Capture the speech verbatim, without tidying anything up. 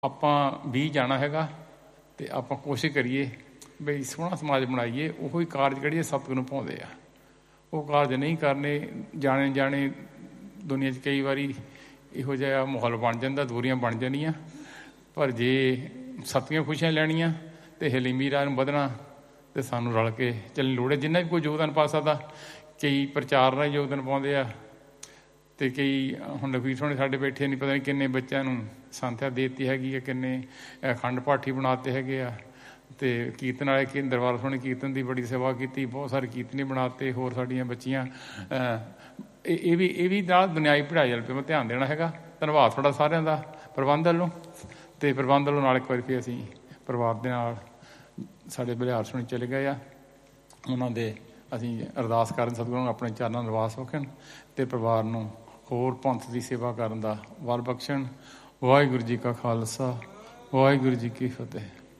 ਆਪਾਂ ਵੀ ਜਾਣਾ ਹੈਗਾ ਅਤੇ ਆਪਾਂ ਕੋਸ਼ਿਸ਼ ਕਰੀਏ ਬਈ ਸੋਹਣਾ ਸਮਾਜ ਬਣਾਈਏ। ਉਹੋ ਹੀ ਕਾਰਜ ਕਿਹੜੀ ਸਤਿਗੁਰੂ ਨੂੰ ਭਾਉਂਦੇ ਆ, ਉਹ ਕਾਰਜ ਨਹੀਂ ਕਰਨੇ। ਜਾਣੇ ਜਾਣੇ ਦੁਨੀਆ 'ਚ ਕਈ ਵਾਰੀ ਇਹੋ ਜਿਹਾ ਮਾਹੌਲ ਬਣ ਜਾਂਦਾ, ਦੂਰੀਆਂ ਬਣ ਜਾਂਦੀਆਂ। ਪਰ ਜੇ ਸੱਤੀਆਂ ਖੁਸ਼ੀਆਂ ਲੈਣੀਆਂ ਅਤੇ ਹਲੀਮੀ ਰਾਹ ਨੂੰ ਵਧਣਾ ਅਤੇ ਸਾਨੂੰ ਰਲ ਕੇ ਚੱਲਣ ਲੋੜ ਹੈ। ਜਿੰਨਾ ਵੀ ਕੋਈ ਯੋਗਦਾਨ ਪਾ ਸਕਦਾ, ਕਈ ਪ੍ਰਚਾਰ ਨਾਲ ਯੋਗਦਾਨ ਪਾਉਂਦੇ ਆ ਅਤੇ ਕਈ ਹੁਣ ਲਖਵੀਰ ਸੋਹਣੇ ਸਾਡੇ ਬੈਠੇ ਨਹੀਂ, ਪਤਾ ਨਹੀਂ ਕਿੰਨੇ ਬੱਚਿਆਂ ਨੂੰ ਸੰਥਿਆ ਦੇ ਦਿੱਤੀ ਹੈਗੀ ਹੈ, ਕਿੰਨੇ ਅਖੰਡ ਪਾਠੀ ਬਣਾ ਦਿੱਤੇ ਹੈਗੇ ਆ। ਅਤੇ ਕੀਰਤਨ ਵਾਲੇ ਕਿ ਦਰਬਾਰ ਸੋਹਣੇ ਕੀਰਤਨ ਦੀ ਬੜੀ ਸੇਵਾ ਕੀਤੀ, ਬਹੁਤ ਸਾਰੇ ਕੀਰਤਨੀ ਬਣਾ ਦਿੱਤੇ। ਹੋਰ ਸਾਡੀਆਂ ਬੱਚੀਆਂ ਇਹ ਇਹ ਵੀ ਇਹ ਵੀ ਨਾਲ ਦੁਨਿਆਈ ਪੜ੍ਹਾਈ ਵੱਲ ਮੈਂ ਧਿਆਨ ਦੇਣਾ ਹੈਗਾ। ਧੰਨਵਾਦ ਤੁਹਾਡਾ ਸਾਰਿਆਂ ਦਾ ਪ੍ਰਬੰਧ ਵੱਲੋਂ। ਅਤੇ ਪ੍ਰਬੰਧ ਵੱਲੋਂ ਨਾਲ ਇੱਕ ਵਾਰੀ ਫਿਰ ਅਸੀਂ ਪਰਿਵਾਰ ਦੇ ਨਾਲ ਸਾਡੇ ਬਲਿਹਾਰ ਸੋਹਣੇ ਚਲੇ ਗਏ ਆ, ਉਹਨਾਂ ਦੇ ਅਸੀਂ ਅਰਦਾਸ ਕਰਨ ਸਤਿਗੁਰੂ ਨੂੰ ਆਪਣੇ ਚਰਨਾਂ ਨੂੰ ਨਿਵਾਸ ਬਖਸ਼ਣ ਅਤੇ ਪਰਿਵਾਰ ਨੂੰ ਹੋਰ ਪੰਥ ਦੀ ਸੇਵਾ ਕਰਨ ਦਾ ਬਲ ਬਖਸ਼ਣ। ਵਾਹਿਗੁਰੂ ਜੀ ਕਾ ਖਾਲਸਾ, ਵਾਹਿਗੁਰੂ ਜੀ ਕੀ ਫਤਿਹ।